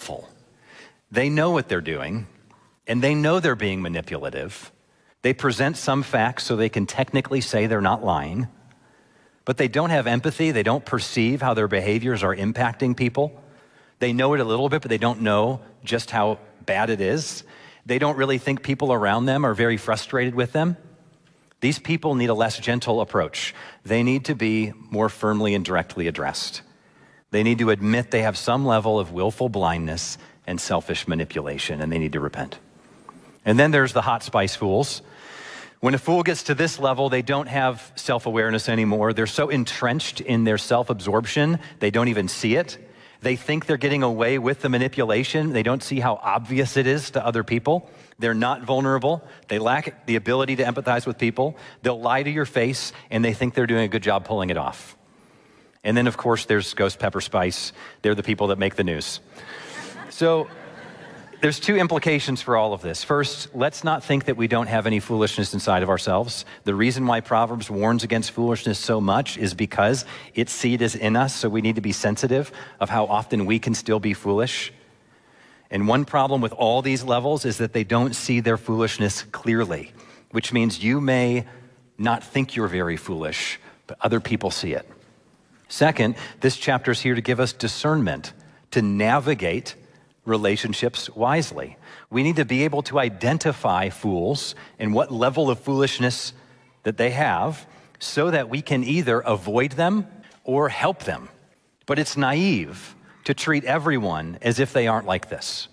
willful. They know what they're doing, and they know they're being manipulative. They present some facts so they can technically say they're not lying, but they don't have empathy. They don't perceive how their behaviors are impacting people. They know it a little bit, but they don't know just how bad it is. They don't really think people around them are very frustrated with them. These people need a less gentle approach. They need to be more firmly and directly addressed. They need to admit they have some level of willful blindness and selfish manipulation, and they need to repent. And then there's the hot spice fools. When a fool gets to this level, they don't have self-awareness anymore. They're so entrenched in their self-absorption, they don't even see it. They think they're getting away with the manipulation. They don't see how obvious it is to other people. They're not vulnerable. They lack the ability to empathize with people. They'll lie to your face, and they think they're doing a good job pulling it off. And then, of course, there's Ghost Pepper Spice. They're the people that make the news. So there's two implications for all of this. First, let's not think that we don't have any foolishness inside of ourselves. The reason why Proverbs warns against foolishness so much is because its seed is in us, so we need to be sensitive of how often we can still be foolish. And one problem with all these levels is that they don't see their foolishness clearly, which means you may not think you're very foolish, but other people see it. Second, this chapter is here to give us discernment, to navigate relationships wisely. We need to be able to identify fools and what level of foolishness that they have so that we can either avoid them or help them. But it's naive to treat everyone as if they aren't like this.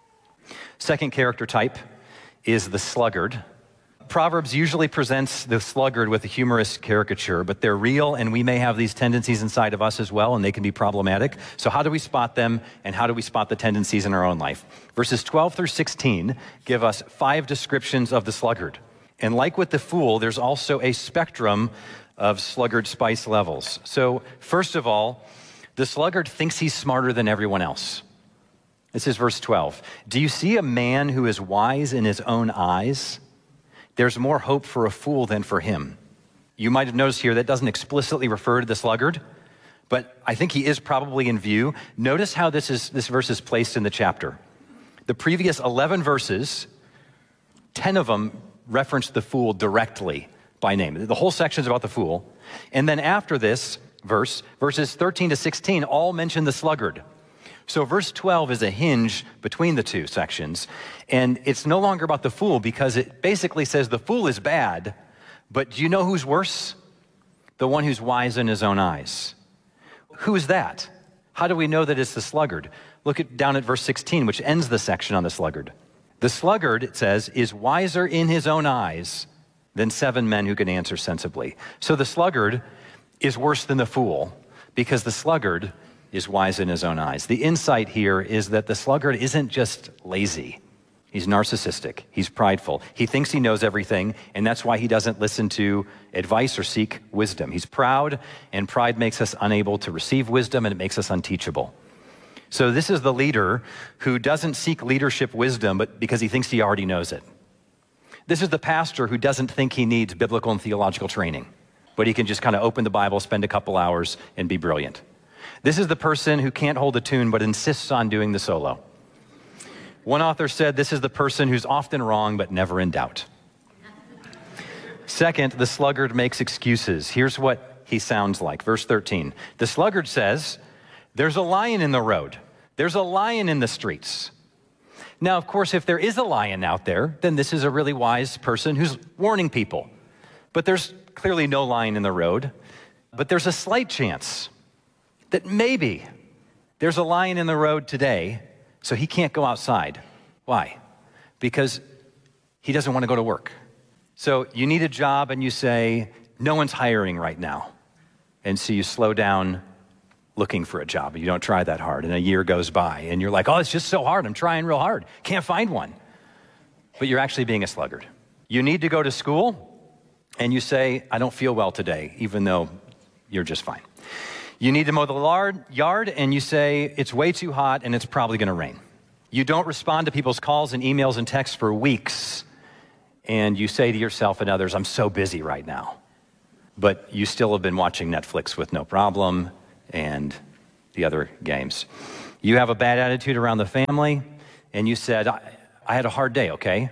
Second character type is the sluggard. Proverbs usually presents the sluggard with a humorous caricature, but they're real, and we may have these tendencies inside of us as well, and they can be problematic. So how do we spot them, and how do we spot the tendencies in our own life? Verses 12 through 16 give us 5 descriptions of the sluggard. And like with the fool, there's also a spectrum of sluggard spice levels. So first of all, the sluggard thinks he's smarter than everyone else. This is verse 12. Do you see a man who is wise in his own eyes? There's more hope for a fool than for him. You might have noticed here that doesn't explicitly refer to the sluggard, but I think he is probably in view. Notice how this verse is placed in the chapter. The previous 11 verses, 10 of them reference the fool directly by name. The whole section is about the fool. And then after this verse, verses 13 to 16 all mention the sluggard. So verse 12 is a hinge between the two sections, and it's no longer about the fool because it basically says the fool is bad, but do you know who's worse? The one who's wise in his own eyes. Who is that? How do we know that it's the sluggard? Look down at verse 16, which ends the section on the sluggard. The sluggard, it says, is wiser in his own eyes than 7 men who can answer sensibly. So the sluggard is worse than the fool because the sluggard is wise in his own eyes. The insight here is that the sluggard isn't just lazy. He's narcissistic. He's prideful. He thinks he knows everything, and that's why he doesn't listen to advice or seek wisdom. He's proud, and pride makes us unable to receive wisdom, and it makes us unteachable. So this is the leader who doesn't seek leadership wisdom, but because he thinks he already knows it. This is the pastor who doesn't think he needs biblical and theological training, but he can just kind of open the Bible, spend a couple hours, and be brilliant. This is the person who can't hold a tune but insists on doing the solo. One author said this is the person who's often wrong but never in doubt. Second, the sluggard makes excuses. Here's what he sounds like. Verse 13. The sluggard says, there's a lion in the road. There's a lion in the streets. Now, of course, if there is a lion out there, then this is a really wise person who's warning people. But there's clearly no lion in the road. But there's a slight chance that maybe there's a lion in the road today, so he can't go outside. Why? Because he doesn't want to go to work. So you need a job and you say, no one's hiring right now. And so you slow down looking for a job. You don't try that hard. And a year goes by and you're like, oh, it's just so hard. I'm trying real hard. Can't find one. But you're actually being a sluggard. You need to go to school and you say, I don't feel well today, even though you're just fine. You need to mow the yard, and you say, it's way too hot, and it's probably going to rain. You don't respond to people's calls and emails and texts for weeks, and you say to yourself and others, I'm so busy right now. But you still have been watching Netflix with no problem, and the other games. You have a bad attitude around the family, and you said, I had a hard day, okay?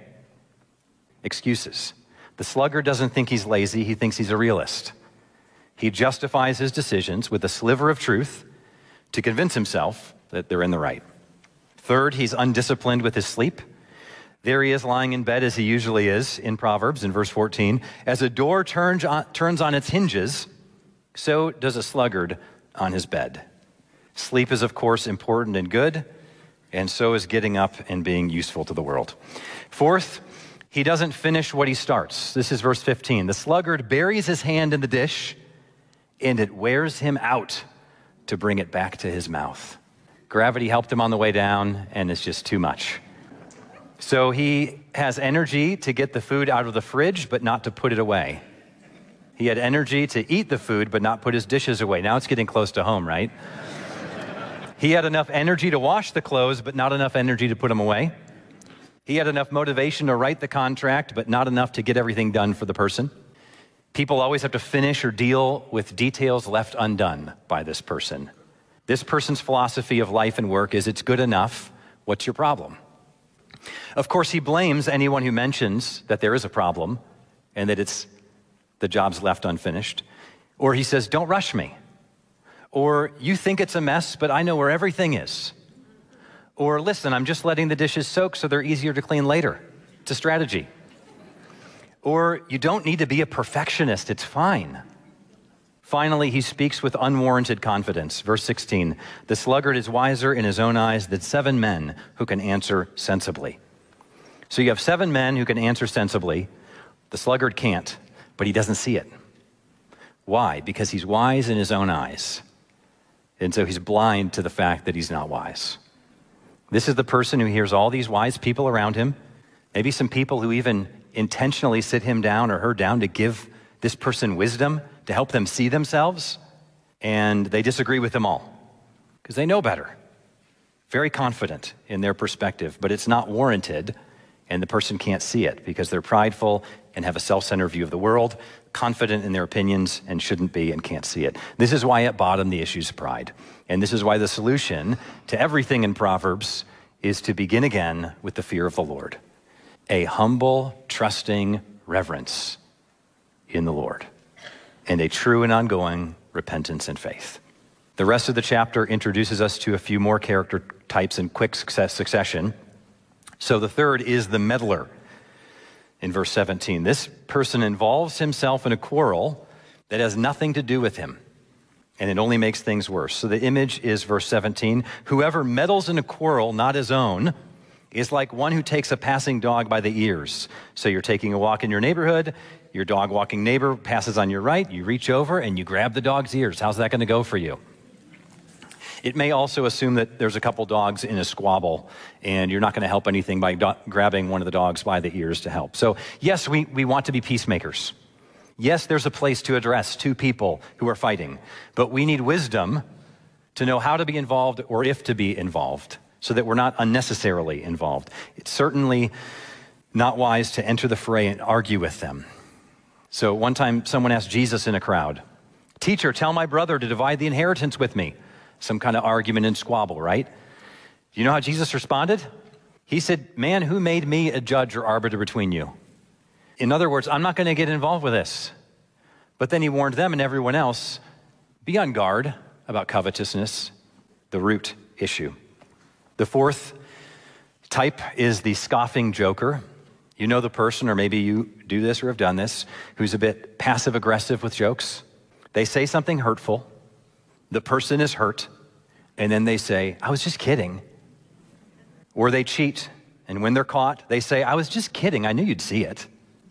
Excuses. The sluggard doesn't think he's lazy, he thinks he's a realist. He justifies his decisions with a sliver of truth to convince himself that they're in the right. Third, he's undisciplined with his sleep. There he is lying in bed as he usually is in Proverbs in verse 14. As a door turns on its hinges, so does a sluggard on his bed. Sleep is, of course, important and good, and so is getting up and being useful to the world. Fourth, he doesn't finish what he starts. This is verse 15. The sluggard buries his hand in the dish, and it wears him out to bring it back to his mouth. Gravity helped him on the way down, and it's just too much. So he has energy to get the food out of the fridge, but not to put it away. He had energy to eat the food, but not put his dishes away. Now it's getting close to home, right? He had enough energy to wash the clothes, but not enough energy to put them away. He had enough motivation to write the contract, but not enough to get everything done for the person. People always have to finish or deal with details left undone by this person. This person's philosophy of life and work is, it's good enough. What's your problem? Of course, he blames anyone who mentions that there is a problem and that the job's left unfinished. Or he says, don't rush me. Or you think it's a mess, but I know where everything is. Or listen, I'm just letting the dishes soak so they're easier to clean later. It's a strategy. Or you don't need to be a perfectionist, it's fine. Finally, he speaks with unwarranted confidence. Verse 16, the sluggard is wiser in his own eyes than 7 men who can answer sensibly. So you have 7 men who can answer sensibly. The sluggard can't, but he doesn't see it. Why? Because he's wise in his own eyes. And so he's blind to the fact that he's not wise. This is the person who hears all these wise people around him, maybe some people who even intentionally sit him down or her down to give this person wisdom, to help them see themselves, and they disagree with them all because they know better. Very confident in their perspective, but it's not warranted, and the person can't see it because they're prideful and have a self-centered view of the world, confident in their opinions and shouldn't be and can't see it. This is why at bottom the issue is pride. And this is why the solution to everything in Proverbs is to begin again with the fear of the Lord. A humble, trusting reverence in the Lord, and a true and ongoing repentance and faith. The rest of the chapter introduces us to a few more character types in quick succession. So the third is the meddler in verse 17. This person involves himself in a quarrel that has nothing to do with him, and it only makes things worse. So the image is verse 17. Whoever meddles in a quarrel not his own is like one who takes a passing dog by the ears. So you're taking a walk in your neighborhood, your dog walking neighbor passes on your right, you reach over and you grab the dog's ears. How's that going to go for you? It may also assume that there's a couple dogs in a squabble and you're not going to help anything by grabbing one of the dogs by the ears to help. So yes, we want to be peacemakers. Yes, there's a place to address 2 people who are fighting, but we need wisdom to know how to be involved or if to be involved so that we're not unnecessarily involved. It's certainly not wise to enter the fray and argue with them. So one time someone asked Jesus in a crowd, "Teacher, tell my brother to divide the inheritance with me." Some kind of argument and squabble, right? Do you know how Jesus responded? He said, "Man, who made me a judge or arbiter between you?" In other words, I'm not going to get involved with this. But then he warned them and everyone else, be on guard about covetousness, the root issue. The fourth type is the scoffing joker. You know the person, or maybe you do this or have done this, who's a bit passive-aggressive with jokes. They say something hurtful. The person is hurt. And then they say, I was just kidding. Or they cheat. And when they're caught, they say, I was just kidding. I knew you'd see it.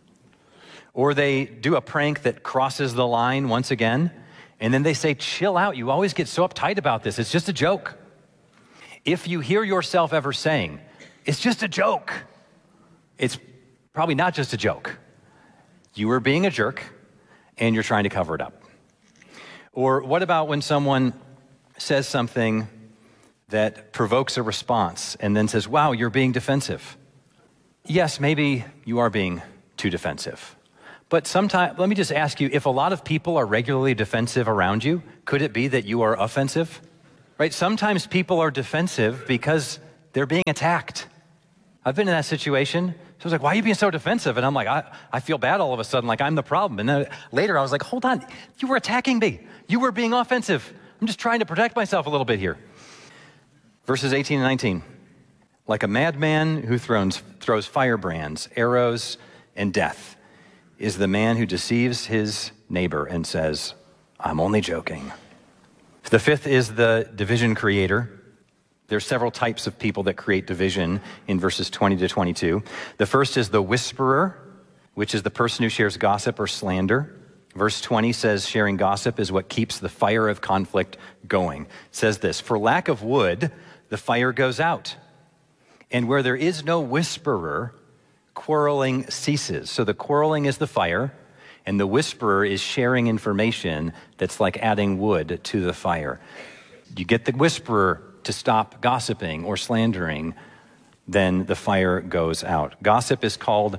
Or they do a prank that crosses the line once again. And then they say, chill out. You always get so uptight about this. It's just a joke. If you hear yourself ever saying, it's just a joke, it's probably not just a joke. You were being a jerk and you're trying to cover it up. Or what about when someone says something that provokes a response and then says, wow, you're being defensive? Yes, maybe you are being too defensive. But sometimes, let me just ask you, if a lot of people are regularly defensive around you, could it be that you are offensive? right? Sometimes people are defensive because they're being attacked. I've been in that situation. So I was like, why are you being so defensive? And I'm like, I feel bad all of a sudden, like I'm the problem. And then later I was like, hold on, you were attacking me. You were being offensive. I'm just trying to protect myself a little bit here. Verses 18 and 19. Like a madman who throws firebrands, arrows, and death is the man who deceives his neighbor and says, I'm only joking. The fifth is the division creator. There's several types of people that create division in verses 20 to 22. The first is the whisperer, which is the person who shares gossip or slander. Verse 20 says sharing gossip is what keeps the fire of conflict going. It says this, for lack of wood, the fire goes out. And where there is no whisperer, quarreling ceases. So the quarreling is the fire, and the whisperer is sharing information that's like adding wood to the fire. You get the whisperer to stop gossiping or slandering, then the fire goes out. A gossip is called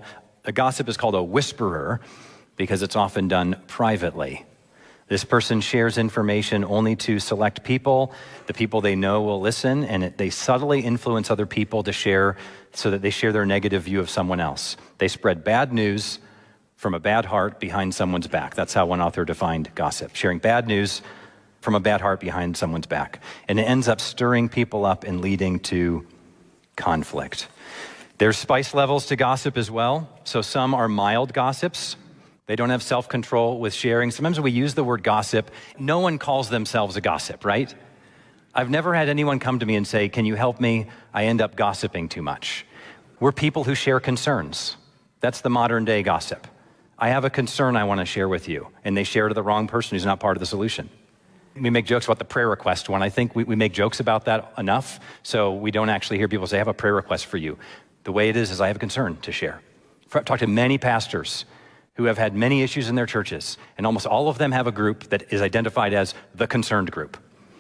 a whisperer because it's often done privately. This person shares information only to select people. The people they know will listen, and they subtly influence other people to share so that they share their negative view of someone else. They spread bad news from a bad heart behind someone's back. That's how one author defined gossip, sharing bad news from a bad heart behind someone's back. And it ends up stirring people up and leading to conflict. There's spice levels to gossip as well. So some are mild gossips. They don't have self-control with sharing. Sometimes when we use the word gossip, no one calls themselves a gossip, right? I've never had anyone come to me and say, can you help me? I end up gossiping too much. We're people who share concerns. That's the modern day gossip. I have a concern I want to share with you, and they share to the wrong person who's not part of the solution. We make jokes about the prayer request one. I think we make jokes about that enough, so we don't actually hear people say, I have a prayer request for you. The way it is I have a concern to share. I've talked to many pastors who have had many issues in their churches, and almost all of them have a group that is identified as the concerned group.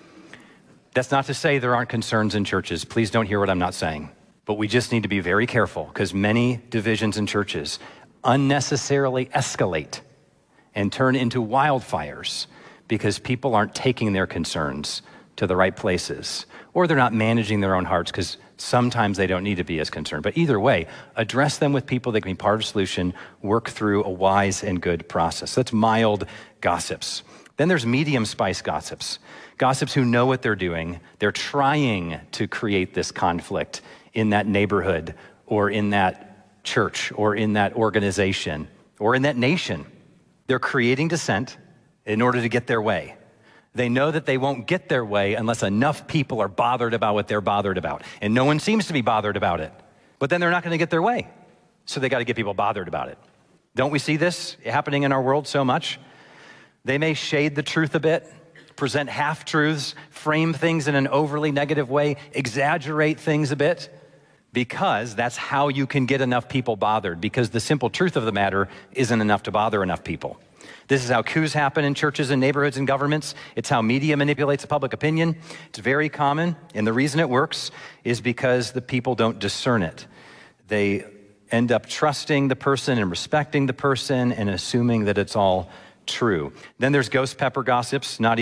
That's not to say there aren't concerns in churches. Please don't hear what I'm not saying. But we just need to be very careful because many divisions in churches unnecessarily escalate and turn into wildfires because people aren't taking their concerns to the right places, or they're not managing their own hearts because sometimes they don't need to be as concerned. But either way, address them with people that can be part of the solution, work through a wise and good process. That's mild gossips. Then there's medium spice gossips. Gossips who know what they're doing. They're trying to create this conflict in that neighborhood or in that church or in that organization or in that nation. They're creating dissent in order to get their way. They know that they won't get their way unless enough people are bothered about what they're bothered about. And no one seems to be bothered about it. But then they're not going to get their way. So they got to get people bothered about it. Don't we see this happening in our world so much? They may shade the truth a bit, present half-truths, frame things in an overly negative way, exaggerate things a bit, because that's how you can get enough people bothered, because the simple truth of the matter isn't enough to bother enough people. This is how coups happen in churches and neighborhoods and governments. It's how media manipulates public opinion. It's very common, and the reason it works is because the people don't discern it. They end up trusting the person and respecting the person and assuming that it's all true. Then there's ghost pepper gossips, don't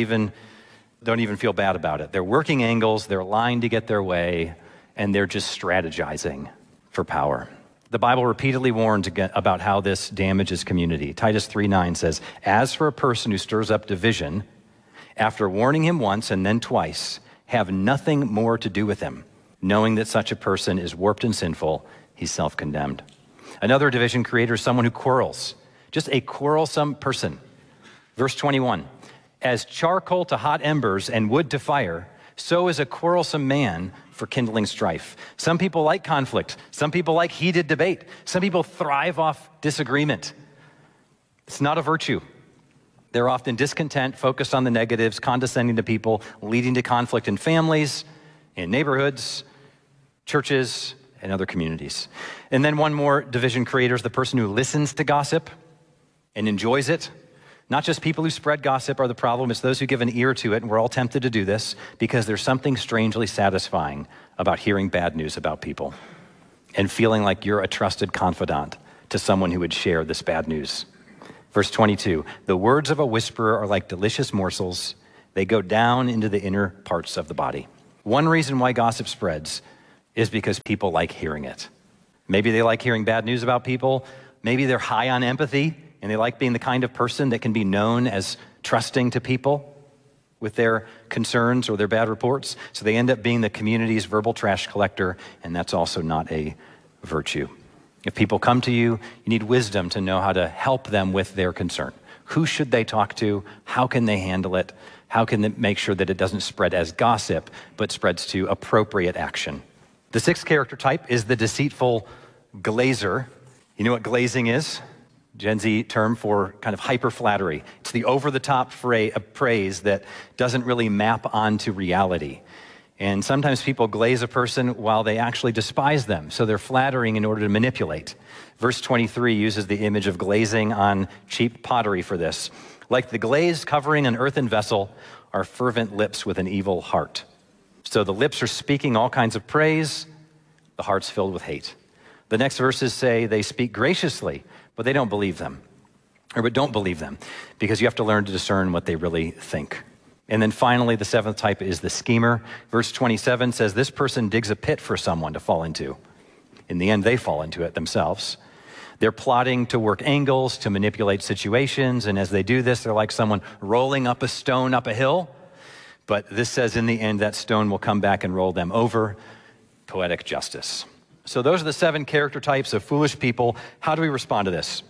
even feel bad about it. They're working angles, they're lying to get their way, and they're just strategizing for power. The Bible repeatedly warns about how this damages community. Titus 3:9 says, as for a person who stirs up division, after warning him once and then twice, have nothing more to do with him, knowing that such a person is warped and sinful, he's self-condemned. Another division creator is someone who quarrels, just a quarrelsome person. Verse 21, as charcoal to hot embers and wood to fire, so is a quarrelsome man for kindling strife. Some people like conflict. Some people like heated debate. Some people thrive off disagreement. It's not a virtue. They're often discontent, focused on the negatives, condescending to people, leading to conflict in families, in neighborhoods, churches, and other communities. And then one more division creator is the person who listens to gossip and enjoys it. Not just people who spread gossip are the problem, it's those who give an ear to it, and we're all tempted to do this because there's something strangely satisfying about hearing bad news about people and feeling like you're a trusted confidant to someone who would share this bad news. Verse 22, the words of a whisperer are like delicious morsels, They go down into the inner parts of the body. One reason why gossip spreads is because people like hearing it. Maybe they like hearing bad news about people. Maybe they're high on empathy and they like being the kind of person that can be known as trusting to people with their concerns or their bad reports. So they end up being the community's verbal trash collector, and that's also not a virtue. If people come to you, you need wisdom to know how to help them with their concern. Who should they talk to? How can they handle it? How can they make sure that it doesn't spread as gossip, but spreads to appropriate action? The sixth character type is the deceitful glazer. You know what glazing is? Gen Z term for kind of hyper-flattery. It's the over-the-top praise that doesn't really map onto reality. And sometimes people glaze a person while they actually despise them. So they're flattering in order to manipulate. Verse 23 uses the image of glazing on cheap pottery for this. Like the glaze covering an earthen vessel are fervent lips with an evil heart. So the lips are speaking all kinds of praise, the heart's filled with hate. The next verses say they speak graciously, but they don't believe them. But don't believe them, because you have to learn to discern what they really think. And then finally, the seventh type is the schemer. Verse 27 says this person digs a pit for someone to fall into. In the end, they fall into it themselves. They're plotting to work angles, to manipulate situations, and as they do this, they're like someone rolling up a stone up a hill. But this says in the end, that stone will come back and roll them over. Poetic justice. So those are the 7 character types of foolish people. How do we respond to this?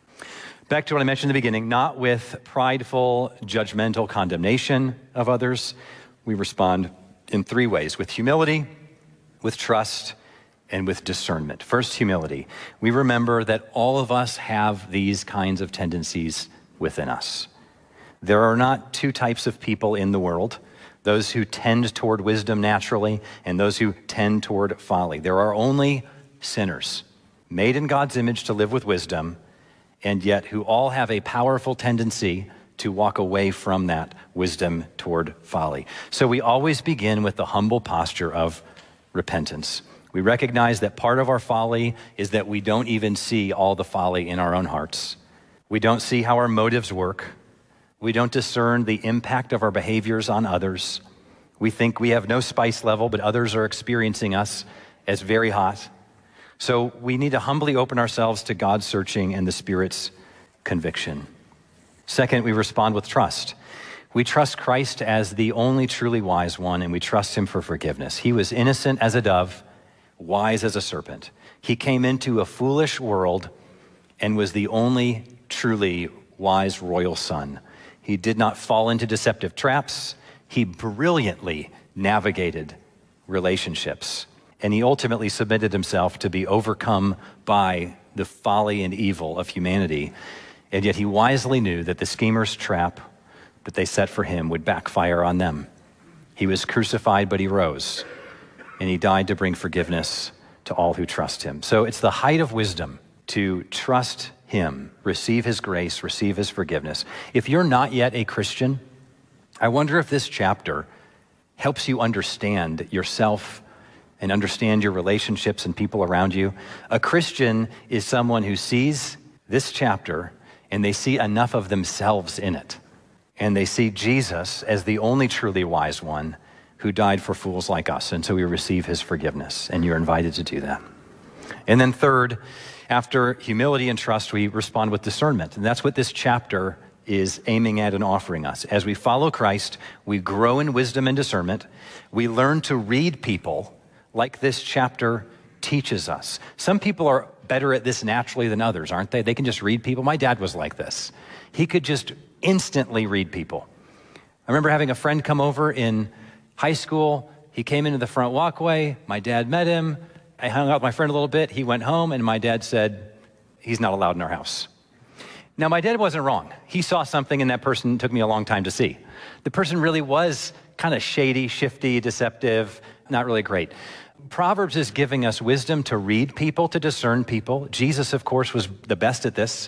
Back to what I mentioned in the beginning, not with prideful, judgmental condemnation of others. We respond in 3 ways: with humility, with trust, and with discernment. First, humility. We remember that all of us have these kinds of tendencies within us. There are not 2 types of people in the world: those who tend toward wisdom naturally and those who tend toward folly. There are only sinners made in God's image to live with wisdom, and yet who all have a powerful tendency to walk away from that wisdom toward folly. So we always begin with the humble posture of repentance. We recognize that part of our folly is that we don't even see all the folly in our own hearts. We don't see how our motives work. We don't discern the impact of our behaviors on others. We think we have no spice level, but others are experiencing us as very hot. So we need to humbly open ourselves to God's searching and the Spirit's conviction. Second, we respond with trust. We trust Christ as the only truly wise one, and we trust him for forgiveness. He was innocent as a dove, wise as a serpent. He came into a foolish world and was the only truly wise royal son. He did not fall into deceptive traps. He brilliantly navigated relationships. And he ultimately submitted himself to be overcome by the folly and evil of humanity. And yet he wisely knew that the schemer's trap that they set for him would backfire on them. He was crucified, but he rose. And he died to bring forgiveness to all who trust him. So it's the height of wisdom to trust him, receive his grace, receive his forgiveness. If you're not yet a Christian, I wonder if this chapter helps you understand yourself and understand your relationships and people around you. A Christian is someone who sees this chapter and they see enough of themselves in it. And they see Jesus as the only truly wise one who died for fools like us. And so we receive his forgiveness, and you're invited to do that. And then third, after humility and trust, we respond with discernment. And that's what this chapter is aiming at and offering us. As we follow Christ, we grow in wisdom and discernment. We learn to read people like this chapter teaches us. Some people are better at this naturally than others, aren't they? They can just read people. My dad was like this. He could just instantly read people. I remember having a friend come over in high school. He came into the front walkway. My dad met him. I hung out with my friend a little bit. He went home, and my dad said, he's not allowed in our house. Now, my dad wasn't wrong. He saw something in that person that took me a long time to see. The person really was kind of shady, shifty, deceptive, not really great. Proverbs is giving us wisdom to read people, to discern people. Jesus, of course, was the best at this.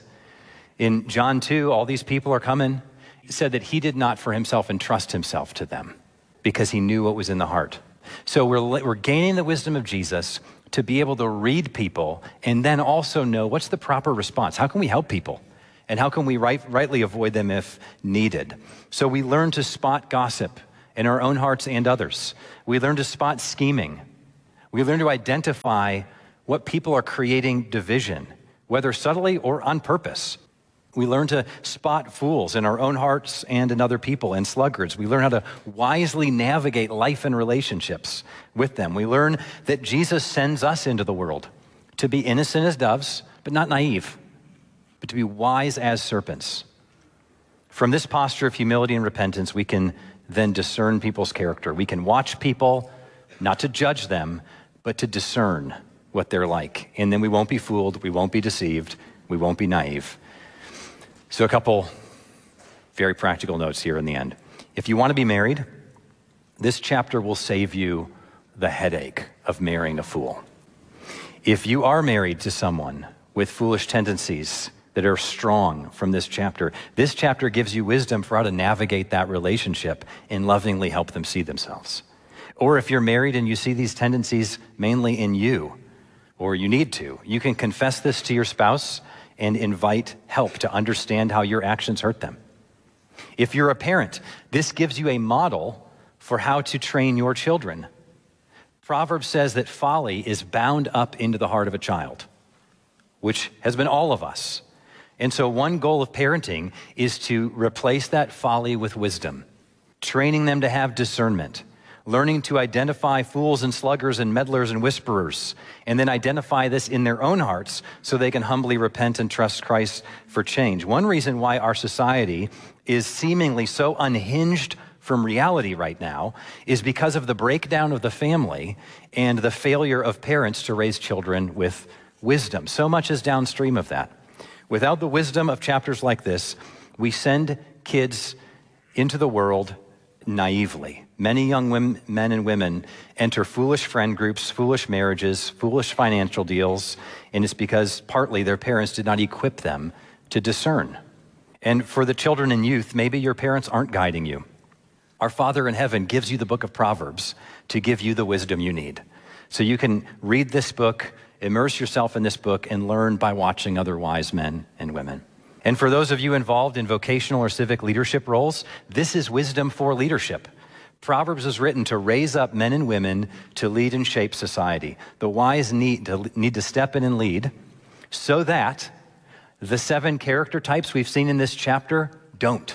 In John 2, all these people are coming. He said that he did not for himself entrust himself to them because he knew what was in the heart. So we're gaining the wisdom of Jesus to be able to read people and then also know what's the proper response. How can we help people? And how can we rightly avoid them if needed? So we learn to spot gossip in our own hearts and others. We learn to spot scheming. We learn to identify what people are creating division, whether subtly or on purpose. We learn to spot fools in our own hearts and in other people, and sluggards. We learn how to wisely navigate life and relationships with them. We learn that Jesus sends us into the world to be innocent as doves, but not naive, but to be wise as serpents. From this posture of humility and repentance, we can then discern people's character. We can watch people, not to judge them, but to discern what they're like. And then we won't be fooled, we won't be deceived, we won't be naive. So a couple very practical notes here in the end. If you want to be married, this chapter will save you the headache of marrying a fool. If you are married to someone with foolish tendencies that are strong from this chapter gives you wisdom for how to navigate that relationship and lovingly help them see themselves. Or if you're married and you see these tendencies mainly in you, or you need to, you can confess this to your spouse and invite help to understand how your actions hurt them. If you're a parent, this gives you a model for how to train your children. Proverbs says that folly is bound up into the heart of a child, which has been all of us. And so one goal of parenting is to replace that folly with wisdom, training them to have discernment, learning to identify fools and sluggards and meddlers and whisperers, and then identify this in their own hearts so they can humbly repent and trust Christ for change. One reason why our society is seemingly so unhinged from reality right now is because of the breakdown of the family and the failure of parents to raise children with wisdom. So much is downstream of that. Without the wisdom of chapters like this, we send kids into the world naively. Many young men and women enter foolish friend groups, foolish marriages, foolish financial deals, and it's because partly their parents did not equip them to discern. And for the children and youth, maybe your parents aren't guiding you. Our Father in heaven gives you the book of Proverbs to give you the wisdom you need. So you can read this book, immerse yourself in this book, and learn by watching other wise men and women. And for those of you involved in vocational or civic leadership roles, this is wisdom for leadership. Proverbs is written to raise up men and women to lead and shape society. The wise need to step in and lead so that the 7 character types we've seen in this chapter don't.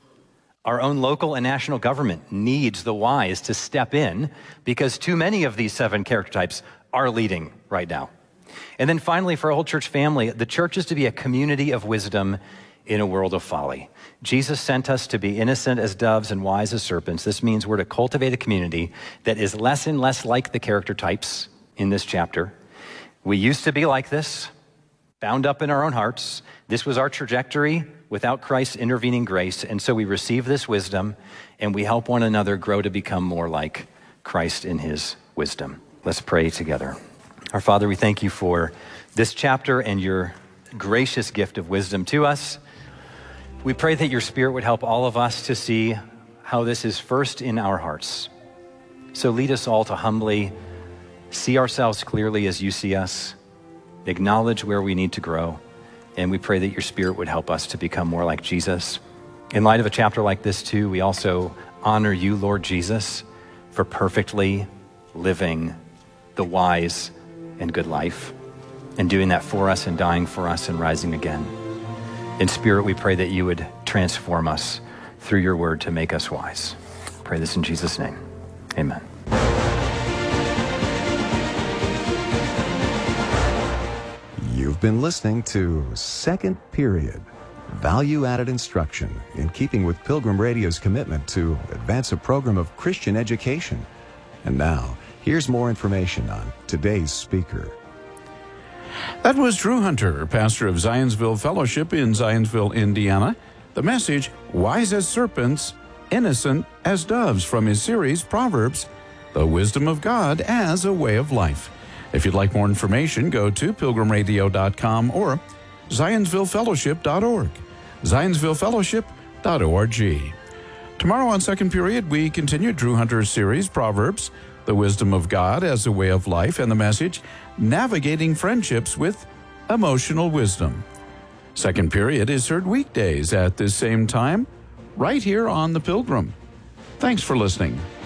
Our own local and national government needs the wise to step in because too many of these 7 character types are leading right now. And then finally, for our whole church family, the church is to be a community of wisdom in a world of folly. Jesus sent us to be innocent as doves and wise as serpents. This means we're to cultivate a community that is less and less like the character types in this chapter. We used to be like this, bound up in our own hearts. This was our trajectory without Christ's intervening grace. And so we receive this wisdom and we help one another grow to become more like Christ in his wisdom. Let's pray together. Our Father, we thank you for this chapter and your gracious gift of wisdom to us. We pray that your Spirit would help all of us to see how this is first in our hearts. So lead us all to humbly see ourselves clearly as you see us, acknowledge where we need to grow, and we pray that your Spirit would help us to become more like Jesus. In light of a chapter like this too, we also honor you, Lord Jesus, for perfectly living the wise and good life and doing that for us and dying for us and rising again. In Spirit, we pray that you would transform us through your word to make us wise. I pray this in Jesus' name. Amen. You've been listening to Second Period, value-added instruction in keeping with Pilgrim Radio's commitment to advance a program of Christian education. And now, here's more information on today's speaker. That was Drew Hunter, pastor of Zionsville Fellowship in Zionsville, Indiana. The message, Wise as Serpents, Innocent as Doves, from his series, Proverbs, The Wisdom of God as a Way of Life. If you'd like more information, go to pilgrimradio.com or zionsvillefellowship.org, zionsvillefellowship.org. Tomorrow on Second Period, we continue Drew Hunter's series, Proverbs, The Wisdom of God as a Way of Life, and the message, Navigating Friendships with Emotional Wisdom. Second Period is heard weekdays at this same time, right here on The Pilgrim. Thanks for listening.